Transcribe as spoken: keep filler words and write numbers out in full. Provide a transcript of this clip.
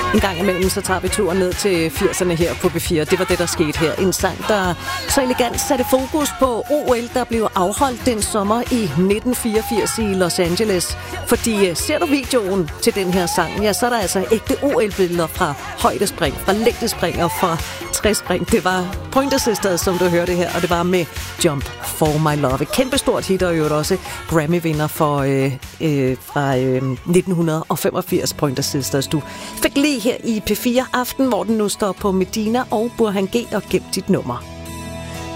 En gang imellem, så tager vi turen ned til firserne her på B fire. Det var det, der skete her. En sang, der så elegant satte fokus på O L, der blev afholdt den sommer i nitten fireogfirs i Los Angeles. Fordi ser du videoen til den her sang, ja, så er der altså ægte O L-billeder fra højdespring, fra længdespring og fra træspring. Det var Pointer Sisters, som du hørte her, og det var med Jump for My Love. Et kæmpestort hit, og jo også Grammy-vinder for, øh, øh, fra øh, nitten femogfirs, Pointer Sisters. Du fik lige her i P fire Aften, hvor den nu står på Medina og Burhan G og gemt dit nummer.